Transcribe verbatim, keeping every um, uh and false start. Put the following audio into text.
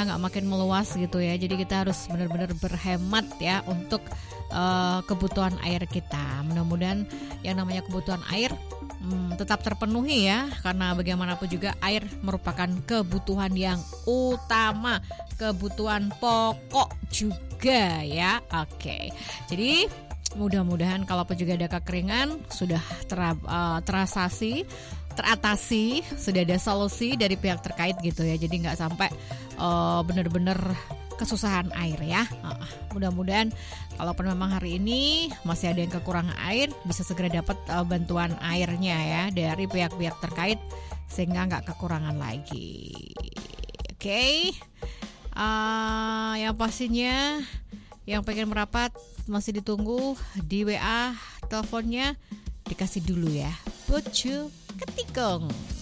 kita nggak makin meluas gitu ya. Jadi kita harus benar-benar berhemat ya untuk uh, kebutuhan air kita. Mudah-mudahan yang namanya kebutuhan air hmm, tetap terpenuhi ya, karena bagaimanapun juga air merupakan kebutuhan yang utama, kebutuhan pokok juga ya. Oke, jadi mudah-mudahan kalaupun juga ada kekeringan sudah ter, uh, terasasi, teratasi, sudah ada solusi dari pihak terkait gitu ya. Jadi nggak sampai uh, benar-benar kesusahan air ya. Uh, mudah-mudahan kalaupun memang hari ini masih ada yang kekurangan air, bisa segera dapat uh, bantuan airnya ya dari pihak-pihak terkait sehingga nggak kekurangan lagi. Oke, okay. uh, yang pastinya yang pengen merapat masih ditunggu di W A, teleponnya dikasih dulu ya. Bocu ketikung.